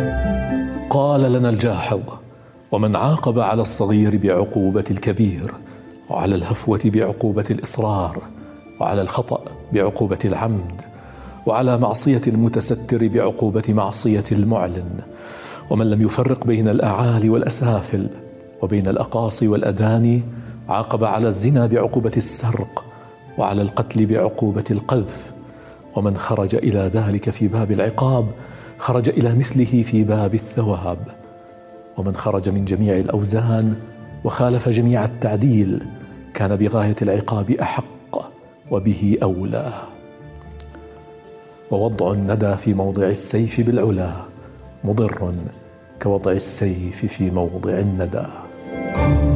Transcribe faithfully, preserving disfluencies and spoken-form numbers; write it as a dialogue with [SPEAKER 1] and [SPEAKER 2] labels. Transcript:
[SPEAKER 1] قال لنا الجاحظ: ومن عاقب على الصغير بعقوبة الكبير، وعلى الهفوة بعقوبة الإصرار، وعلى الخطأ بعقوبة العمد، وعلى معصية المتستر بعقوبة معصية المعلن، ومن لم يفرق بين الأعالي والأسافل وبين الأقاصي والأداني عاقب على الزنا بعقوبة السرق، وعلى القتل بعقوبة القذف. ومن خرج إلى ذلك في باب العقاب خرج إلى مثله في باب الثواب. ومن خرج من جميع الأوزان وخالف جميع التعديل كان بغاية العقاب أحق وبه أولى. ووضع الندى في موضع السيف بالعلا مضر كوضع السيف في موضع الندى.